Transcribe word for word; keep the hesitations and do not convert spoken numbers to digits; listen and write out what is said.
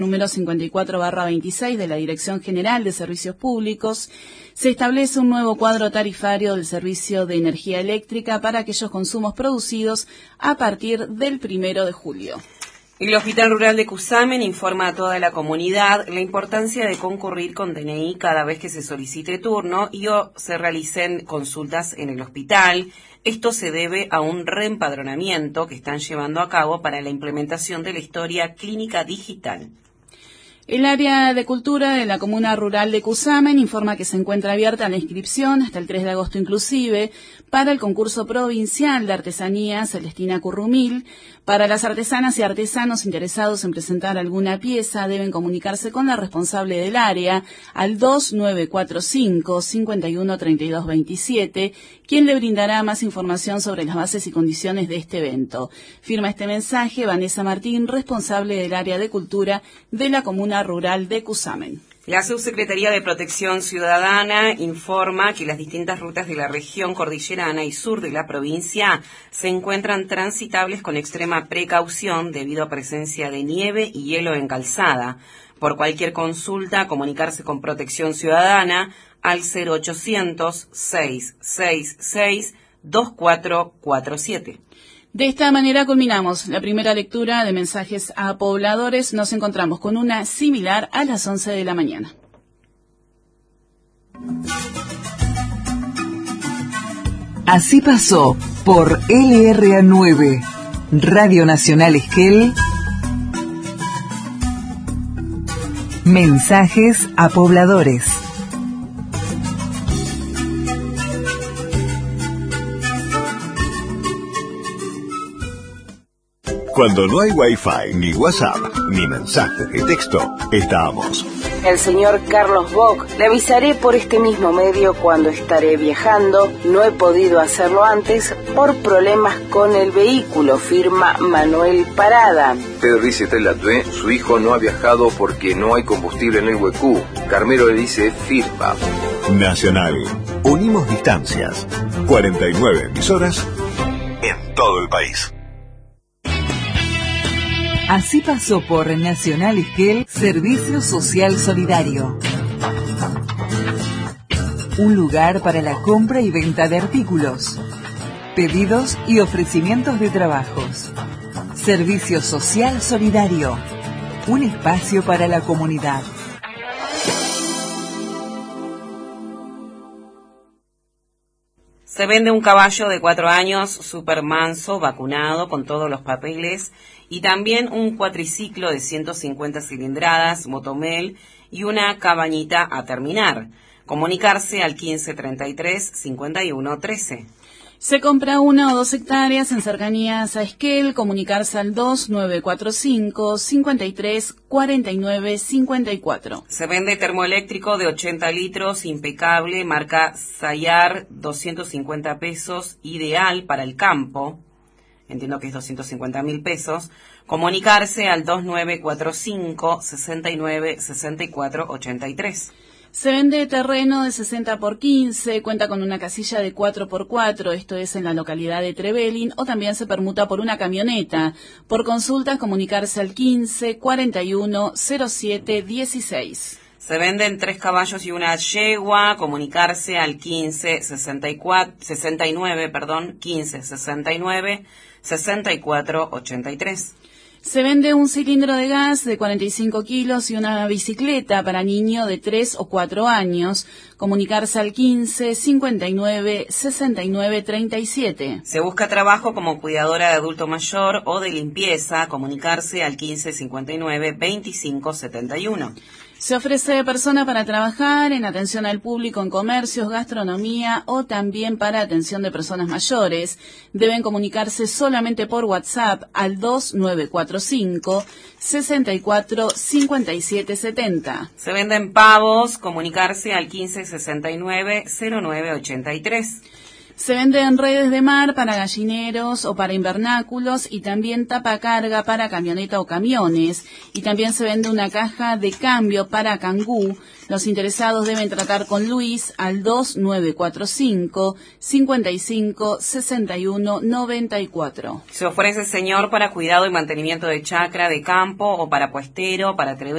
número cincuenta y cuatro barra veintiséis de la Dirección General de Servicios Públicos, se establece un nuevo cuadro tarifario del servicio de energía eléctrica para aquellos consumos producidos a partir del primero de julio. El Hospital Rural de Cusamen informa a toda la comunidad la importancia de concurrir con D N I cada vez que se solicite turno y o se realicen consultas en el hospital. Esto se debe a un reempadronamiento que están llevando a cabo para la implementación de la historia clínica digital. El área de cultura de la comuna rural de Cusamen informa que se encuentra abierta la inscripción hasta el tres de agosto inclusive para el concurso provincial de artesanía Celestina Currumil. Para las artesanas y artesanos interesados en presentar alguna pieza deben comunicarse con la responsable del área al dos nueve cuatro cinco, cinco uno tres dos dos siete, quien le brindará más información sobre las bases y condiciones de este evento. Firma este mensaje Vanessa Martín, responsable del área de cultura de la comuna rural de Cusamen. La Subsecretaría de Protección Ciudadana informa que las distintas rutas de la región cordillerana y sur de la provincia se encuentran transitables con extrema precaución debido a presencia de nieve y hielo en calzada. Por cualquier consulta, comunicarse con Protección Ciudadana al cero ochocientos, seiscientos sesenta y seis, veinticuatro cuarenta y siete. De esta manera culminamos la primera lectura de mensajes a pobladores. Nos encontramos con una similar a las once de la mañana. Así pasó por L R A nueve, Radio Nacional Esquel, mensajes a pobladores. Cuando no hay Wi-Fi, ni WhatsApp, ni mensajes de texto, estamos. El señor Carlos Bock, le avisaré por este mismo medio cuando estaré viajando. No he podido hacerlo antes por problemas con el vehículo, firma Manuel Parada. Pedro dice Telatue, su hijo no ha viajado porque no hay combustible en el Huecú. Carmelo le dice firma. Nacional. Unimos distancias. cuarenta y nueve emisoras en todo el país. Así pasó por Nacional Esquel, Servicio Social Solidario. Un lugar para la compra y venta de artículos, pedidos y ofrecimientos de trabajos. Servicio Social Solidario. Un espacio para la comunidad. Se vende un caballo de cuatro años, super manso, vacunado, con todos los papeles, y también un cuatriciclo de ciento cincuenta cilindradas, motomel, y una cabañita a terminar. Comunicarse al quince treinta y tres, cincuenta y uno trece. Se compra una o dos hectáreas en cercanías a Esquel, comunicarse al dos nueve cuatro cinco, cincuenta y tres, cuarenta y nueve, cincuenta y cuatro. Se vende termoeléctrico de ochenta litros, impecable, marca Sayar, doscientos cincuenta pesos, ideal para el campo. Entiendo que es doscientos cincuenta mil pesos. Comunicarse al dos nueve cuatro cinco, sesenta y nueve, sesenta y cuatro, ochenta y tres. Se vende terreno de sesenta por quince, cuenta con una casilla de cuatro por cuatro, esto es en la localidad de Trevelin, o también se permuta por una camioneta. Por consultas, comunicarse al quince, cuarenta y uno, cero siete, dieciséis. Se venden tres caballos y una yegua, comunicarse al quince, sesenta y cuatro, sesenta y nueve, perdón, quince, sesenta y nueve, sesenta y cuatro, ochenta y tres. Se vende un cilindro de gas de cuarenta y cinco kilos y una bicicleta para niño de tres o cuatro años. Comunicarse al quince, cincuenta y nueve, sesenta y nueve, treinta y siete. Se busca trabajo como cuidadora de adulto mayor o de limpieza. Comunicarse al quince, cincuenta y nueve, veinticinco, setenta y uno. Se ofrece persona para trabajar en atención al público en comercios, gastronomía o también para atención de personas mayores. Deben comunicarse solamente por WhatsApp al dos nueve cuatro cinco, sesenta y cuatro, cincuenta y siete, setenta. Se venden pavos, comunicarse al quince, sesenta y nueve, cero nueve, ochenta y tres. Se venden redes de mar para gallineros o para invernáculos y también tapacarga para camioneta o camiones. Y también se vende una caja de cambio para cangú. Los interesados deben tratar con Luis al dos nueve cuatro cinco, cincuenta y cinco, sesenta y uno, noventa y cuatro. Se ofrece señor para cuidado y mantenimiento de chacra, de campo o para puestero, para